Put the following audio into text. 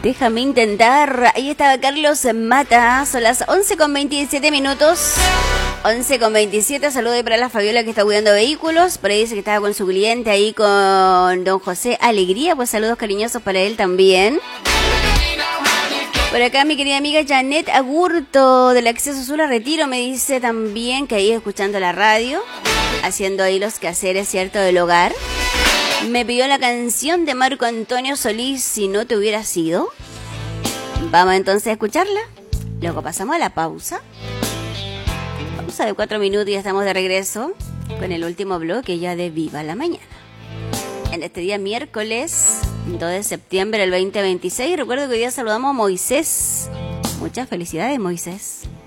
Déjame intentar. Ahí estaba Carlos Mata. Son las 11:27. 11:27. Saludo ahí para la Fabiola que está cuidando vehículos. Por ahí dice que estaba con su cliente ahí con don José Alegría. Pues saludos cariñosos para él también. Por acá mi querida amiga Janet Agurto del Acceso Azul a Retiro me dice también que ahí escuchando la radio, haciendo ahí los quehaceres, ¿cierto?, del hogar. Me pidió la canción de Marco Antonio Solís, Si no te hubiera sido. Vamos entonces a escucharla. Luego pasamos a la pausa. Pausa de 4 minutos y ya estamos de regreso con el último bloque ya de Viva la Mañana. En este día miércoles 2 de septiembre del 2026. Recuerdo que hoy día saludamos a Moisés. Muchas felicidades, Moisés.